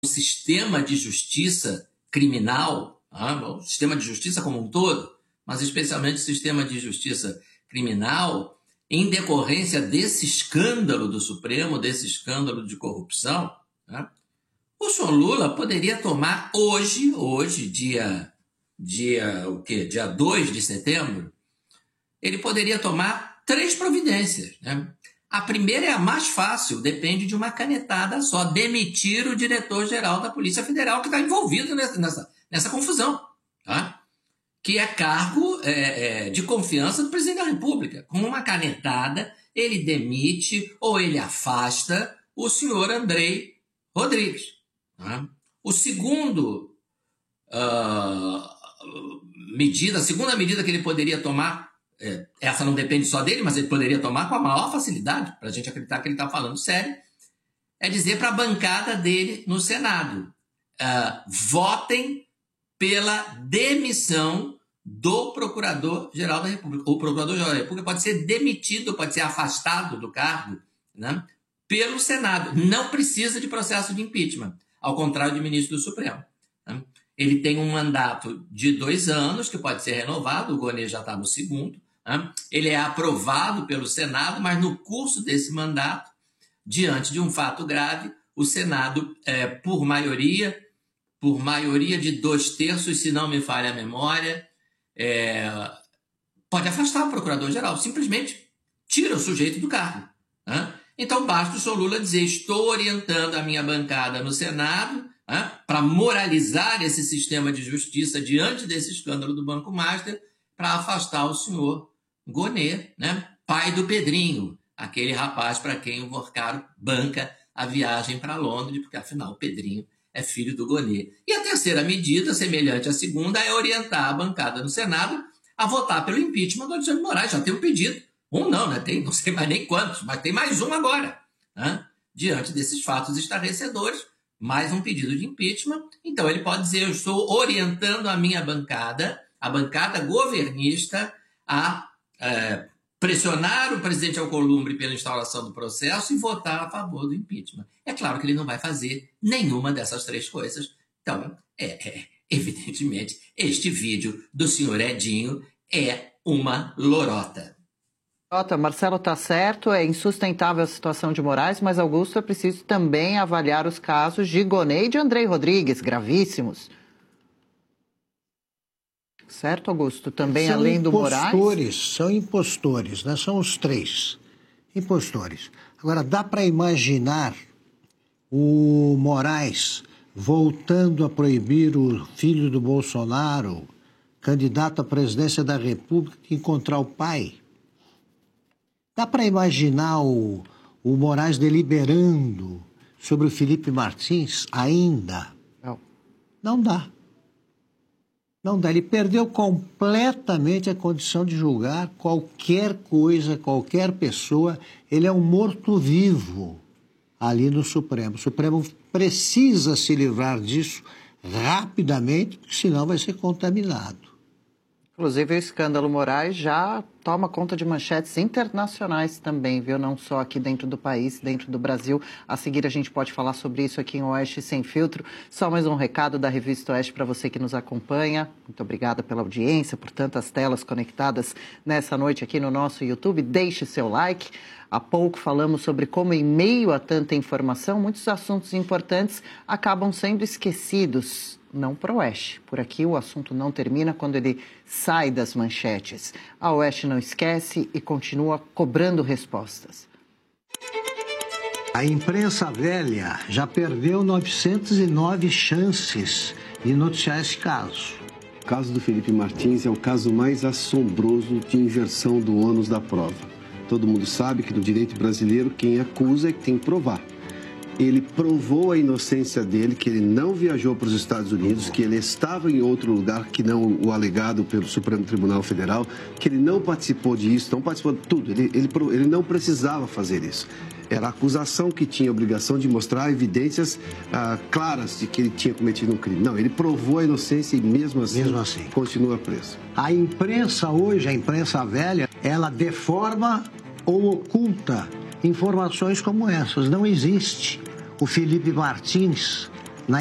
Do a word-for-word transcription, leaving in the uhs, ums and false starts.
o sistema de justiça criminal, ah, o sistema de justiça como um todo, mas especialmente o sistema de justiça criminal, em decorrência desse escândalo do Supremo, desse escândalo de corrupção, né, o senhor Lula poderia tomar hoje, hoje, dia, dia, o quê? Dia dois de setembro, ele poderia tomar três providências, né? A primeira é a mais fácil, depende de uma canetada só, demitir o diretor-geral da Polícia Federal que está envolvido nessa, nessa, nessa confusão, tá? Que é cargo é, é, de confiança do presidente da República. Com uma canetada, ele demite ou ele afasta o senhor Andrei Rodrigues. Tá? O segundo uh, medida, a segunda medida que ele poderia tomar, é, essa não depende só dele, mas ele poderia tomar com a maior facilidade, para a gente acreditar que ele está falando sério, é dizer para a bancada dele no Senado, uh, votem pela demissão do Procurador-Geral da República. O Procurador-Geral da República pode ser demitido, pode ser afastado do cargo, né, pelo Senado. Não precisa de processo de impeachment, ao contrário do ministro do Supremo. Né? Ele tem um mandato de dois anos, que pode ser renovado, o Gonê já está no segundo. Né? Ele é aprovado pelo Senado, mas no curso desse mandato, diante de um fato grave, o Senado, é, por maioria, por maioria de dois terços, se não me falha a memória, é, pode afastar o Procurador-Geral, simplesmente tira o sujeito do cargo. Né? Então basta o senhor Lula dizer: estou orientando a minha bancada no Senado, né, para moralizar esse sistema de justiça diante desse escândalo do Banco Master, para afastar o senhor Gonê, né, pai do Pedrinho, aquele rapaz para quem o Morcaro banca a viagem para Londres, porque afinal o Pedrinho é filho do Gonê. E a terceira medida, semelhante à segunda, é orientar a bancada no Senado a votar pelo impeachment do Alexandre de Moraes. Já tem um pedido. Um não, né? Tem, não sei mais nem quantos, mas tem mais um agora. Né? Diante desses fatos estarrecedores, mais um pedido de impeachment. Então ele pode dizer: eu estou orientando a minha bancada, a bancada governista, a é, pressionar o presidente Alcolumbre pela instauração do processo e votar a favor do impeachment. É claro que ele não vai fazer nenhuma dessas três coisas. Então, é, é, evidentemente, este vídeo do senhor Edinho é uma lorota. Lorota, Marcelo está certo, é insustentável a situação de Moraes, mas, Augusto, é preciso também avaliar os casos de Gonê e de Andrei Rodrigues, gravíssimos. Certo, Augusto? Também são além do Moraes? São impostores, né? São os três impostores. Agora, dá para imaginar o Moraes voltando a proibir o filho do Bolsonaro, candidato à presidência da República, de encontrar o pai? Dá para imaginar o, o Moraes deliberando sobre o Felipe Martins ainda? Não. Não dá. Não dá. Ele perdeu completamente a condição de julgar qualquer coisa, qualquer pessoa. Ele é um morto-vivo ali no Supremo. O Supremo precisa se livrar disso rapidamente, porque senão vai ser contaminado. Inclusive, o escândalo Moraes já toma conta de manchetes internacionais também, viu? Não só aqui dentro do país, dentro do Brasil. A seguir, a gente pode falar sobre isso aqui em Oeste Sem Filtro. Só mais um recado da Revista Oeste para você que nos acompanha. Muito obrigada pela audiência, por tantas telas conectadas nessa noite aqui no nosso YouTube. Deixe seu like. Há pouco falamos sobre como, em meio a tanta informação, muitos assuntos importantes acabam sendo esquecidos. Não para o Oeste. Por aqui o assunto não termina quando ele sai das manchetes. A Oeste não esquece e continua cobrando respostas. A imprensa velha já perdeu novecentas e nove chances de noticiar esse caso. O caso do Felipe Martins é o caso mais assombroso de inversão do ônus da prova. Todo mundo sabe que no direito brasileiro quem acusa é que tem que provar. Ele provou a inocência dele, que ele não viajou para os Estados Unidos, que ele estava em outro lugar que não o alegado pelo Supremo Tribunal Federal, que ele não participou disso, não participou de tudo. Ele, ele, ele não precisava fazer isso. Era a acusação que tinha a obrigação de mostrar evidências ah, claras de que ele tinha cometido um crime. Não, ele provou a inocência e mesmo assim, mesmo assim continua preso. A imprensa hoje, a imprensa velha, ela deforma ou oculta informações como essas. Não existe. O Felipe Martins